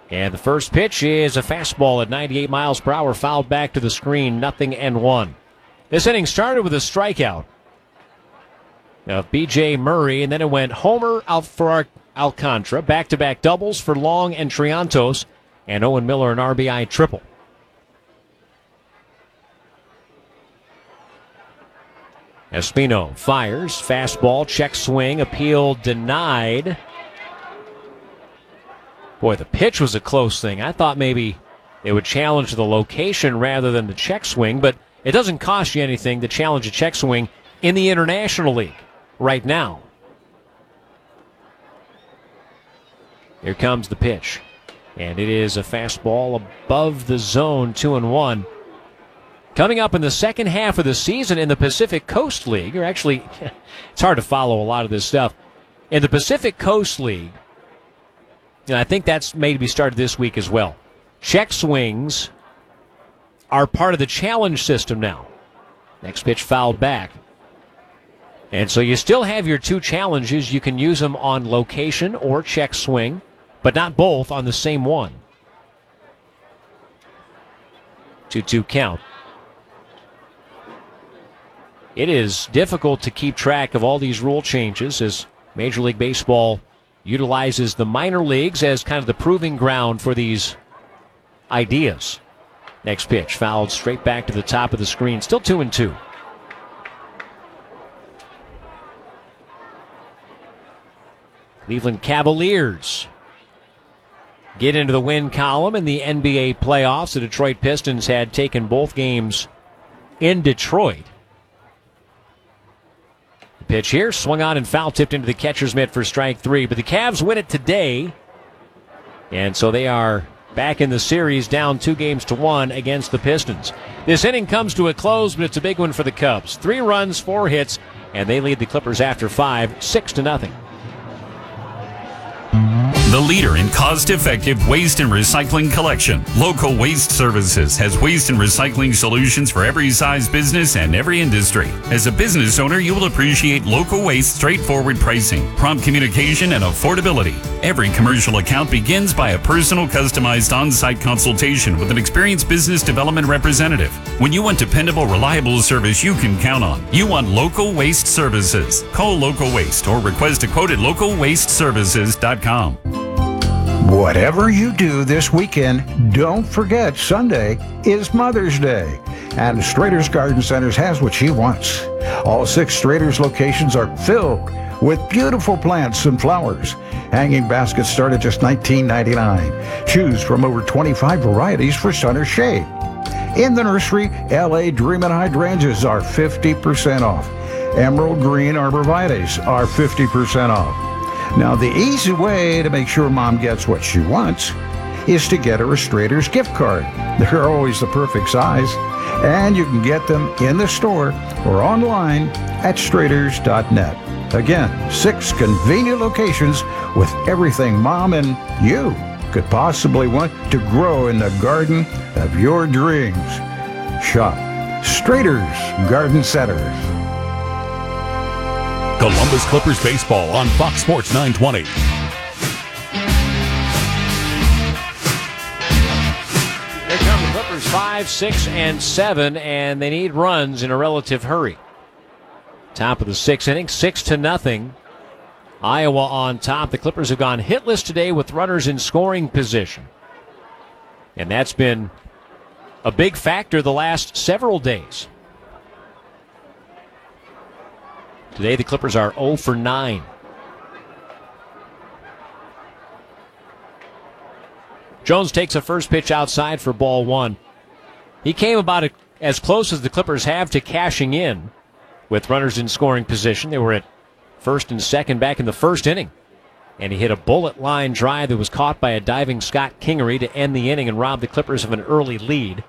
And the first pitch is a fastball at 98 miles per hour, fouled back to the screen, 0-1. This inning started with a strikeout of B.J. Murray, and then it went homer out for Alcantara, back-to-back doubles for Long and Triantos, and Owen Miller an RBI triple. Espino fires, fastball, check swing, appeal denied. Boy, the pitch was a close thing. I thought maybe they would challenge the location rather than the check swing, but it doesn't cost you anything to challenge a check swing in the International League right now. Here comes the pitch, and it is a fastball above the zone, 2-1. Coming up in the second half of the season in the Pacific Coast League, or actually, it's hard to follow a lot of this stuff. In the Pacific Coast League, and I think that's maybe started this week as well, check swings are part of the challenge system now. Next pitch fouled back. And so you still have your two challenges. You can use them on location or check swing, but not both on the same one. 2-2 count. It is difficult to keep track of all these rule changes as Major League Baseball utilizes the minor leagues as kind of the proving ground for these ideas. Next pitch, fouled straight back to the top of the screen. Still 2-2. Cleveland Cavaliers get into the win column in the NBA playoffs. The Detroit Pistons had taken both games in Detroit. The pitch here, swung on and foul tipped into the catcher's mitt for strike three. But the Cavs win it today, and so they are back in the series, down 2-1 against the Pistons. This inning comes to a close, but it's a big one for the Cubs. 3 runs, 4 hits, and they lead the Clippers after 5, 6-0. The leader in cost-effective waste and recycling collection, Local Waste Services has waste and recycling solutions for every size business and every industry. As a business owner, you will appreciate Local Waste straightforward pricing, prompt communication, and affordability. Every commercial account begins by a personal, customized on-site consultation with an experienced business development representative. When you want dependable, reliable service you can count on, you want Local Waste Services. Call Local Waste or request a quote at localwasteservices.com. Whatever you do this weekend, don't forget Sunday is Mother's Day, and Strader's Garden Centers has what she wants. All 6 Strader's locations are filled with beautiful plants and flowers. Hanging baskets start at just $19.99. Choose from over 25 varieties for sun or shade. In the nursery, LA Dreamin' hydrangeas are 50% off. Emerald Green arborvitaes are 50% off. Now, the easy way to make sure Mom gets what she wants is to get her a Strader's gift card. They're always the perfect size, and you can get them in the store or online at straders.net. Again, 6 convenient locations with everything Mom and you could possibly want to grow in the garden of your dreams. Shop Strader's Garden Centers. Columbus Clippers baseball on Fox Sports 920. Here come the Clippers, 5, 6, and 7, and they need runs in a relative hurry. Top of the 6th inning, 6-0. Iowa on top. The Clippers have gone hitless today with runners in scoring position. And that's been a big factor the last several days. Today, the Clippers are 0 for 9. Jones takes a first pitch outside for ball 1. He came about as close as the Clippers have to cashing in with runners in scoring position. They were at first and second back in the first inning. And he hit a bullet line drive that was caught by a diving Scott Kingery to end the inning and rob the Clippers of an early lead.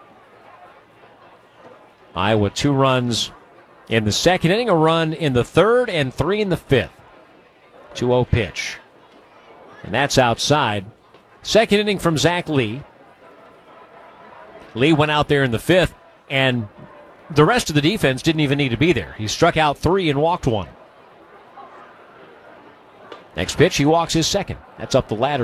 Iowa 2 runs in the second inning, a run in the third, and 3 in the fifth. 2-0 pitch. And that's outside. Second inning from Zach Lee. Lee went out there in the fifth, and the rest of the defense didn't even need to be there. He struck out 3 and walked 1. Next pitch, he walks his second. That's up the ladder.